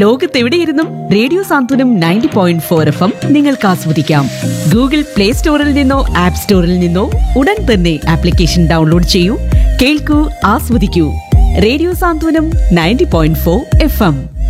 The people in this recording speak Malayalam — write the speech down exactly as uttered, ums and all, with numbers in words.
ലോകത്തെവിടെയിരുന്നും റേഡിയോ സാന്ത്വനം ninety point four F M നിങ്ങൾക്ക് ആസ്വദിക്കാം. ഗൂഗിൾ പ്ലേ സ്റ്റോറിൽ നിന്നോ ആപ്പ് സ്റ്റോറിൽ നിന്നോ ഉടൻ തന്നെ ആപ്ലിക്കേഷൻ ഡൗൺലോഡ് ചെയ്യൂ, കേൾക്കൂ, ആസ്വദിക്കൂ. റേഡിയോ സാന്ത്വനം ninety point four F M.